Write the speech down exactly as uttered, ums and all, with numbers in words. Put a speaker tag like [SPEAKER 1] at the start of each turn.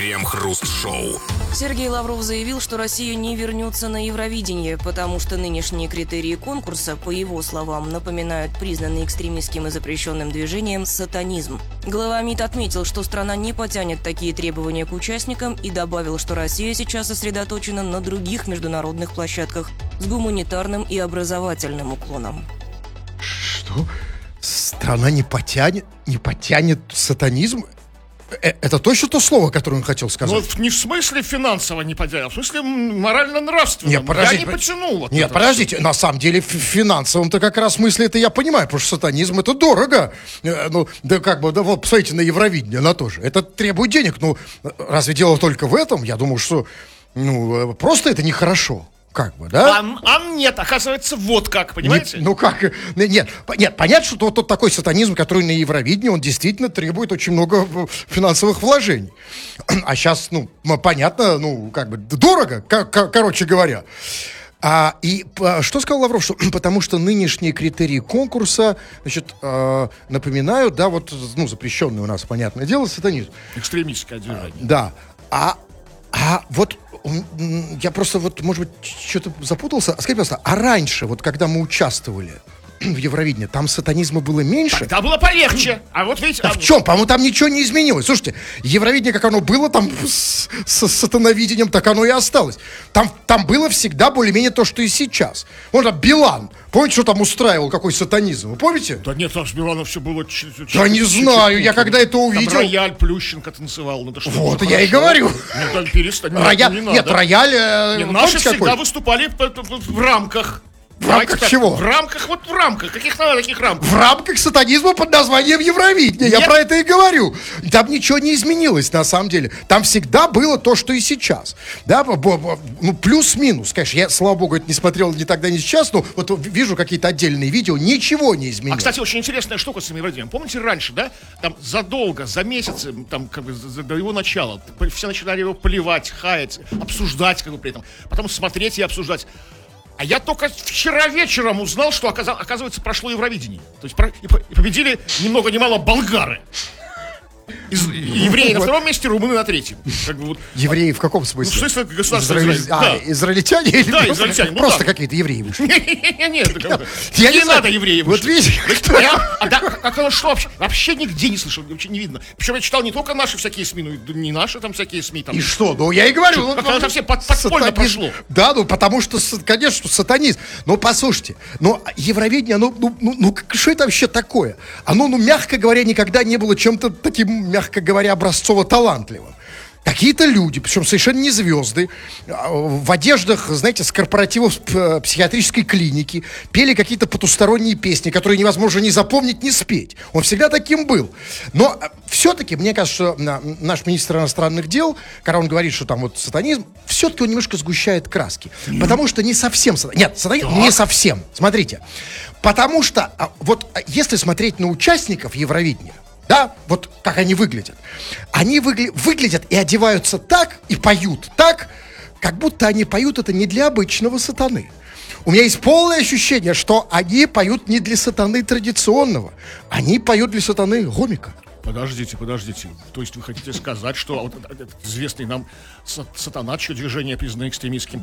[SPEAKER 1] Крем-хруст-шоу.
[SPEAKER 2] Сергей Лавров заявил, что Россия не вернется на Евровидение, потому что нынешние критерии конкурса, по его словам, напоминают признанный экстремистским и запрещенным движением сатанизм. Глава МИД отметил, что страна не потянет такие требования к участникам и добавил, что Россия сейчас сосредоточена на других международных площадках с гуманитарным и образовательным уклоном.
[SPEAKER 3] Что? Страна не потянет, не потянет сатанизм? Это точно то слово, которое он хотел сказать?
[SPEAKER 4] Ну, не в смысле финансово не потянул, в смысле морально-нравственно.
[SPEAKER 3] Нет, подождите,
[SPEAKER 4] я не потянул. Вот
[SPEAKER 3] нет, подождите, все. На самом деле в финансовом-то как раз смысле это я понимаю, потому что сатанизм это дорого. Ну, да как бы, да вот, посмотрите на Евровидение, на то же. Это требует денег. Ну, разве дело только в этом? Я думаю, что ну, просто это нехорошо. Как бы, да?
[SPEAKER 4] А, а нет, оказывается, вот как, понимаете?
[SPEAKER 3] Не, ну как, нет, нет, понятно, что вот тот такой сатанизм, который на Евровидении, он действительно требует очень много финансовых вложений. А сейчас, ну, понятно, ну, как бы, дорого, как, короче говоря. А, и что сказал Лавров? Что, потому что нынешние критерии конкурса, значит, э, напоминают, да, вот, ну, запрещенный у нас, понятное дело, сатанизм.
[SPEAKER 4] Экстремистское движение.
[SPEAKER 3] А, да. А, а вот я просто вот, может быть, что-то запутался. Скажите, пожалуйста, а раньше, вот когда мы участвовали в Евровидении, там сатанизма было меньше?
[SPEAKER 4] Тогда было полегче. А вот видите...
[SPEAKER 3] А
[SPEAKER 4] а...
[SPEAKER 3] в чем? По-моему, там ничего не изменилось. Слушайте, Евровидение, как оно было там с, с сатановидением, так оно и осталось. Там, там было всегда более-менее то, что и сейчас. Можно Билан. Помните, что там устраивал, какой сатанизм? Вы помните?
[SPEAKER 4] Да нет, там с Биланом все было...
[SPEAKER 3] Да не знаю, я когда это увидел...
[SPEAKER 4] Там рояль Плющенко танцевал. Ну, что,
[SPEAKER 3] вот, я и говорю.
[SPEAKER 4] Ну, перестань, нет,
[SPEAKER 3] рояль,
[SPEAKER 4] не
[SPEAKER 3] нет, рояль...
[SPEAKER 4] Нет, наши всегда выступали в рамках...
[SPEAKER 3] В рамках
[SPEAKER 4] так,
[SPEAKER 3] чего?
[SPEAKER 4] В рамках, вот в рамках. Каких надо таких рамках?
[SPEAKER 3] В рамках сатанизма под названием Евровидение. Я про это и говорю. Там ничего не изменилось, на самом деле. Там всегда было то, что и сейчас. Да, ну, плюс-минус. Конечно, я, слава богу, это не смотрел ни тогда, ни сейчас, но вот вижу какие-то отдельные видео, ничего не изменилось.
[SPEAKER 4] А, кстати, очень интересная штука с этим Евровидением. Помните, раньше, да, там задолго, за месяцы, там, как бы, до его начала, все начинали его поливать, хаять, обсуждать, как бы, при этом. Потом смотреть и обсуждать. А я только вчера вечером узнал, что, оказывается, прошло Евровидение. То есть и победили ни много ни мало болгары. Из, евреи на втором месте, румыны на третьем. Как бы вот.
[SPEAKER 3] Евреи в каком смысле?
[SPEAKER 4] Ну, в смысле государство
[SPEAKER 3] Израиль...
[SPEAKER 4] Израиль.
[SPEAKER 3] А,
[SPEAKER 4] да.
[SPEAKER 3] израильтяне? Или
[SPEAKER 4] да,
[SPEAKER 3] просто,
[SPEAKER 4] израильтяне. Ну,
[SPEAKER 3] просто
[SPEAKER 4] да.
[SPEAKER 3] какие-то евреи вышли.
[SPEAKER 4] Нет,
[SPEAKER 3] я
[SPEAKER 4] не надо евреев.
[SPEAKER 3] Вот видите,
[SPEAKER 4] а как оно что вообще? Вообще нигде не слышал, вообще не видно. Причем я читал не только наши всякие СМИ, но и не наши там всякие СМИ.
[SPEAKER 3] И что? Ну, я и говорю.
[SPEAKER 4] Как оно все подпольно прошло.
[SPEAKER 3] Да, ну, потому что, конечно, сатанизм. Но послушайте, но Евровидение, ну, ну, ну, что это вообще такое? Оно, ну, мягко говоря, никогда не было чем-то таким, мягко говоря, образцово-талантливым. Какие-то люди, причем совершенно не звезды, в одеждах, знаете, с корпоративов психиатрической клиники, пели какие-то потусторонние песни, которые невозможно ни запомнить, ни спеть. Он всегда таким был. Но все-таки, мне кажется, что наш министр иностранных дел, когда он говорит, что там вот сатанизм, все-таки он немножко сгущает краски. Потому что не совсем... Нет, сатанизм не совсем. Смотрите. Потому что, вот если смотреть на участников Евровидения, да, вот как они выглядят. Они выгля- выглядят и одеваются так, и поют так, как будто они поют это не для обычного сатаны. У меня есть полное ощущение, что они поют не для сатаны традиционного. Они поют для сатаны гомика.
[SPEAKER 4] Подождите, подождите. То есть вы хотите сказать, что вот этот известный нам сатана, чье движение признано экстремистским,